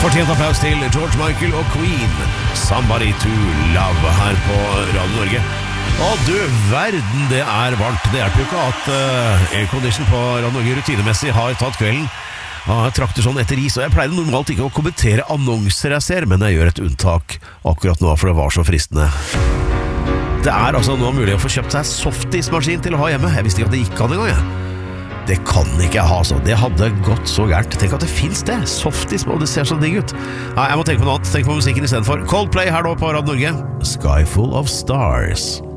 Fortjent applaus til George Michael og Queen, Somebody to Love her på Radio Norge. Og du verden, det varmt. Det hjelper jo ikke at Aircondition på Radio Norge rutinemessig har tatt kvelden. Jeg trakter sånn etter is, og jeg pleier normalt ikke å kommentere annonser jeg ser, men jeg gjør et unntak akkurat nå, for det var så fristende. Det altså nå mulig å få kjøpt seg softismaskin til å ha hjemme. Jeg visste ikke at det gikk an en gang, jeg. Det kan ikke jeg ha, altså. Det hadde gått så gærent. Tenk at det finnes det. Softis, og det ser så digg ut. Nei, jeg må tenke på noe annet. Tenk på musikken i stedet for. Coldplay her nå på Radio Norge. Sky Full of Stars.